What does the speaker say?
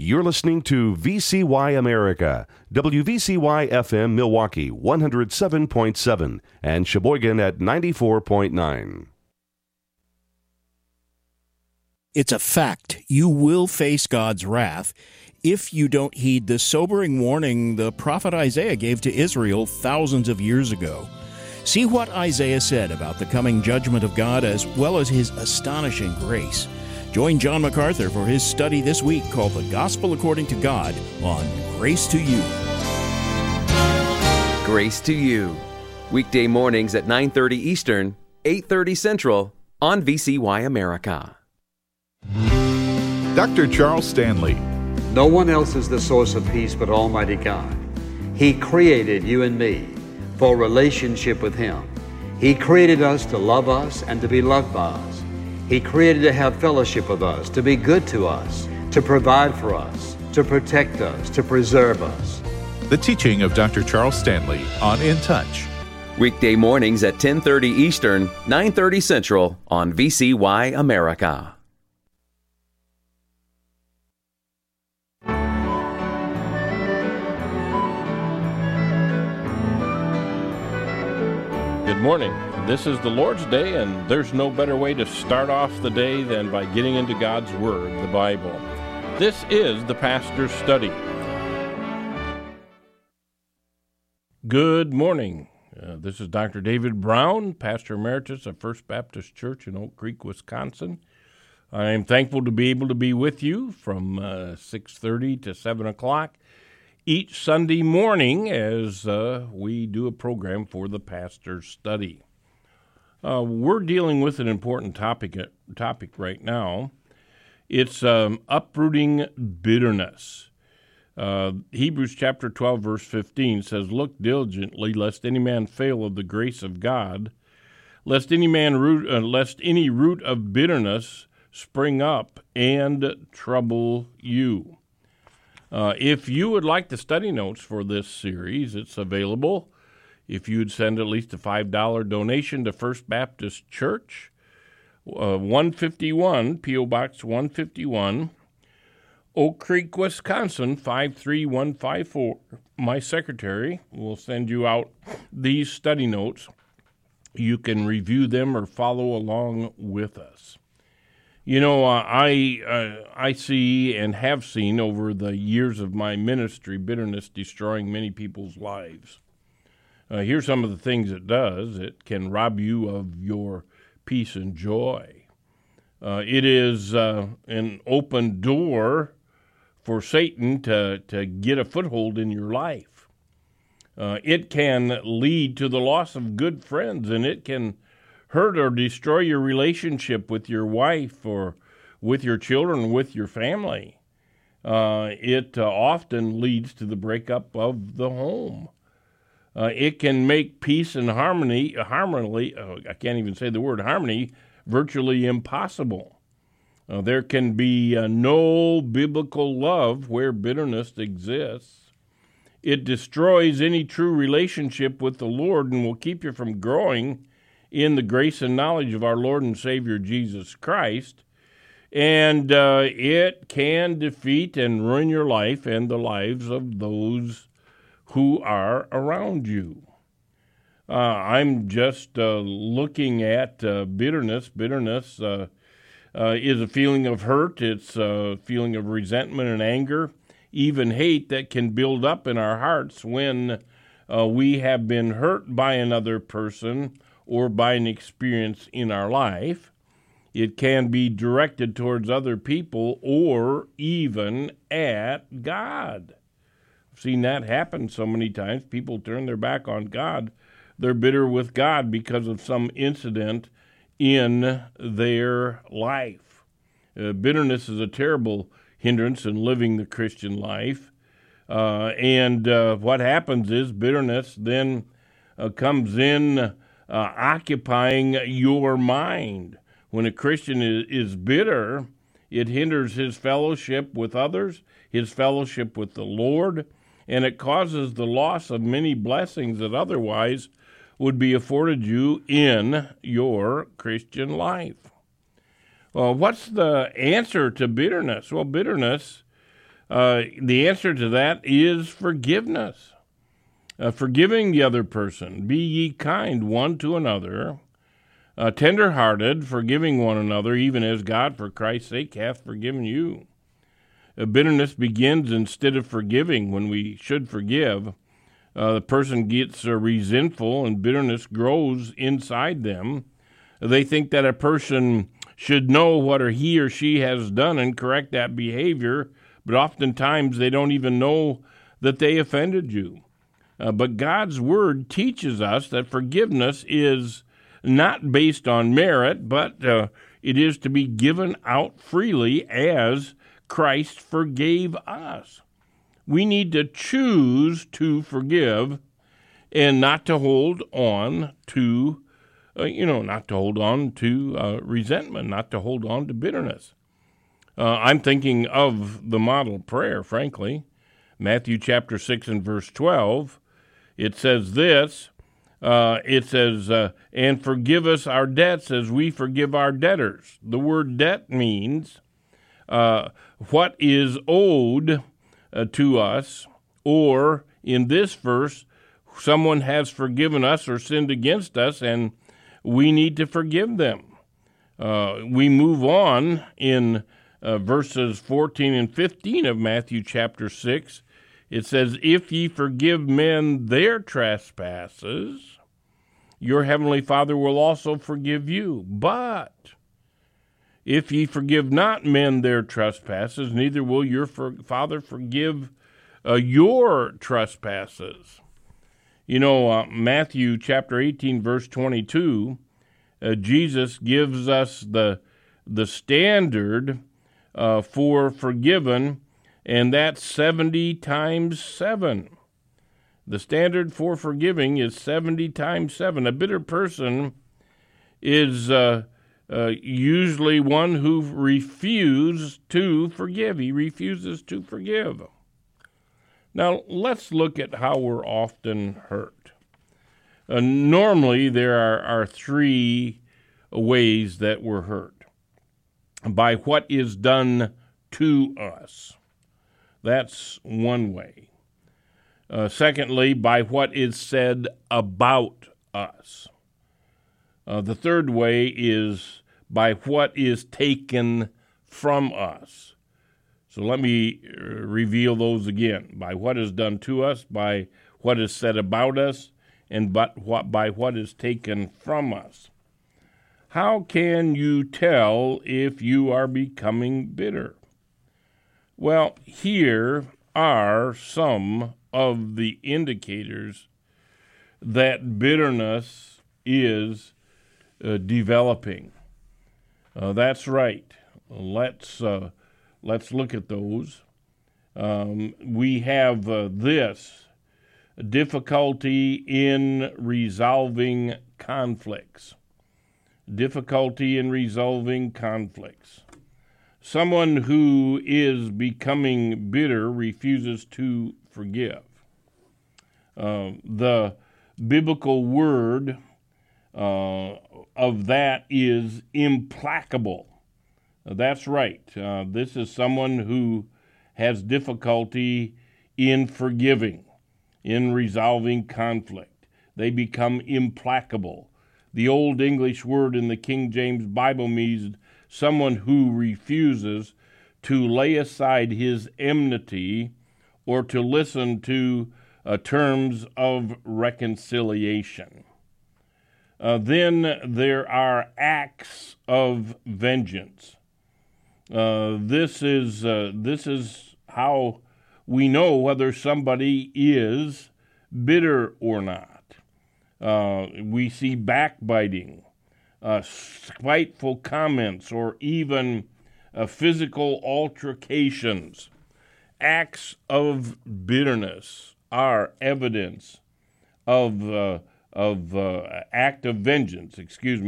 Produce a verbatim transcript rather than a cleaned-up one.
You're listening to V C Y America, W V C Y F M Milwaukee one oh seven point seven and Sheboygan at ninety-four point nine. It's a fact. You will face God's wrath if you don't heed the sobering warning the prophet Isaiah gave to Israel thousands of years ago. See what Isaiah said about the coming judgment of God as well as his astonishing grace. Join John MacArthur for his study this week called The Gospel According to God on Grace to You. Grace to You. Weekday mornings at nine thirty Eastern, eight thirty Central on V C Y America. Doctor Charles Stanley. No one else is the source of peace but Almighty God. He created you and me for a relationship with Him. He created us to love us and to be loved by us. He created to have fellowship with us, to be good to us, to provide for us, to protect us, to preserve us. The teaching of Doctor Charles Stanley on In Touch. Weekday mornings at ten thirty Eastern, nine thirty Central on V C Y America. Good morning. This is the Lord's Day, and there's no better way to start off the day than by getting into God's Word, the Bible. This is the Pastor's Study. Good morning. Uh, this is Doctor David Brown, Pastor Emeritus of First Baptist Church in Oak Creek, Wisconsin. I am thankful to be able to be with you from uh, six thirty to seven o'clock each Sunday morning as uh, we do a program for the Pastor's Study. Uh, we're dealing with an important topic topic right now. It's um, uprooting bitterness. Uh, Hebrews chapter twelve, verse fifteen says, "Look diligently, lest any man fail of the grace of God, lest any man root, uh, lest any root of bitterness spring up and trouble you." Uh, if you would like the study notes for this series, it's available. If you'd send at least a five dollars donation to First Baptist Church, uh, one fifty-one, P O. Box one fifty-one, Oak Creek, Wisconsin, five three one five four. My secretary will send you out these study notes. You can review them or follow along with us. You know, uh, I uh, I see and have seen over the years of my ministry bitterness destroying many people's lives. Uh, here's some of the things it does. It can rob you of your peace and joy. Uh, it is uh, an open door for Satan to, to get a foothold in your life. Uh, it can lead to the loss of good friends, and it can hurt or destroy your relationship with your wife or with your children, with your family. Uh, it uh, often leads to the breakup of the home. Uh, it can make peace and harmony, harmony, uh, I can't even say the word harmony, virtually impossible. Uh, there can be uh, no biblical love where bitterness exists. It destroys any true relationship with the Lord and will keep you from growing in the grace and knowledge of our Lord and Savior Jesus Christ. And uh, it can defeat and ruin your life and the lives of those who are around you. Uh, I'm just uh, looking at uh, bitterness. Bitterness uh, uh, is a feeling of hurt. It's a feeling of resentment and anger, even hate that can build up in our hearts when uh, we have been hurt by another person or by an experience in our life. It can be directed towards other people or even at God. I've seen that happen so many times. People turn their back on God. They're bitter with God because of some incident in their life. Uh, bitterness is a terrible hindrance in living the Christian life. Uh, and uh, what happens is bitterness then uh, comes in uh, occupying your mind. When a Christian is, is bitter, it hinders his fellowship with others, his fellowship with the Lord, and it causes the loss of many blessings that otherwise would be afforded you in your Christian life. Well, what's the answer to bitterness? Well, bitterness Uh, the answer to that is forgiveness. Uh, forgiving the other person. Be ye kind one to another, uh, tender-hearted, forgiving one another, even as God for Christ's sake hath forgiven you. Uh, bitterness begins instead of forgiving when we should forgive. Uh, the person gets uh, resentful and bitterness grows inside them. They think that a person should know what or he or she has done and correct that behavior, but oftentimes they don't even know that they offended you. Uh, but God's Word teaches us that forgiveness is not based on merit, but uh, it is to be given out freely as Christ forgave us. We need to choose to forgive and not to hold on to, uh, you know, not to hold on to uh, resentment, not to hold on to bitterness. Uh, I'm thinking of the model prayer, frankly. Matthew chapter six and verse twelve. It says this, uh, it says, uh, and forgive us our debts as we forgive our debtors. The word debt means uh, what is owed uh, to us, or in this verse, someone has forgiven us or sinned against us, and we need to forgive them. Uh, we move on in uh, verses fourteen and fifteen of Matthew chapter six. It says, if ye forgive men their trespasses, your heavenly Father will also forgive you. But if ye forgive not men their trespasses, neither will your for- Father forgive uh, your trespasses. You know, uh, Matthew chapter eighteen, verse twenty-two, uh, Jesus gives us the, the standard uh, for forgiven, and that's seventy times seven. The standard for forgiving is seventy times seven. A bitter person is uh, uh, usually one who refuses to forgive. He refuses to forgive. Now, let's look at how we're often hurt. Uh, normally, there are, are three ways that we're hurt. By what is done to us. That's one way. Uh, secondly, by what is said about us. Uh, the third way is by what is taken from us. So let me reveal those again. By what is done to us, by what is said about us, and but what, by what is taken from us. How can you tell if you are becoming bitter? Well, here are some of the indicators that bitterness is uh, developing. Uh, that's right. Let's uh, let's look at those. Um, we have uh, this difficulty in resolving conflicts. Difficulty in resolving conflicts. Someone who is becoming bitter refuses to forgive. Uh, the biblical word uh, of that is implacable. Uh, that's right. Uh, this is someone who has difficulty in forgiving, in resolving conflict. They become implacable. The Old English word in the King James Bible means someone who refuses to lay aside his enmity or to listen to uh, terms of reconciliation. Uh, then there are acts of vengeance. Uh, this is uh, this is how we know whether somebody is bitter or not. Uh, we see backbiting, uh, spiteful comments, or even uh, physical altercations. Acts of bitterness are evidence of uh, of uh, act of vengeance. Excuse me.